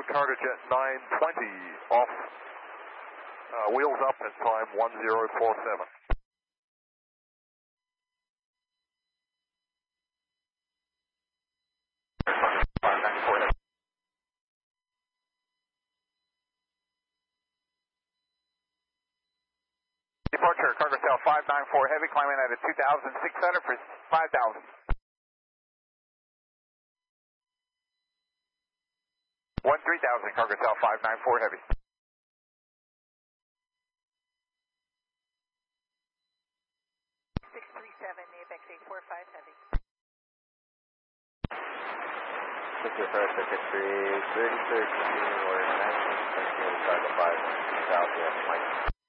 Cargo Jet 920 off, wheels up at time 1047. Departure, Cargo South 594 Heavy, climbing at a 2,600 for 5,000. 13,000, Cargo South 594 Heavy. ABEX 845 Heavy. Victor First, Secretary 3013, or 19, Cargo 5, South, Mike.